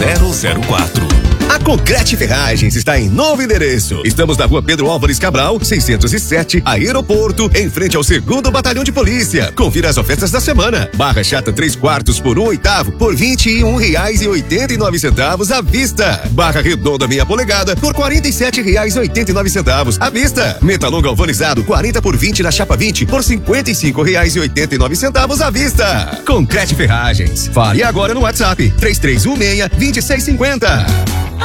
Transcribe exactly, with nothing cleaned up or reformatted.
zero zero quatro. A Concrete Ferragens está em novo endereço. Estamos na rua Pedro Álvares Cabral, seiscentos e sete, Aeroporto, em frente ao segundo Batalhão de Polícia. Confira as ofertas da semana. Barra chata três quartos por um oitavo por vinte e um reais e oitenta e nove centavos à vista. Barra redonda meia polegada por quarenta e sete reais e oitenta e nove centavos à vista. Metalon galvanizado quarenta por vinte na chapa vinte por cinquenta e cinco reais e oitenta e nove centavos à vista. Concrete Ferragens. Fale agora no WhatsApp três três um seis, dois seis cinco zero.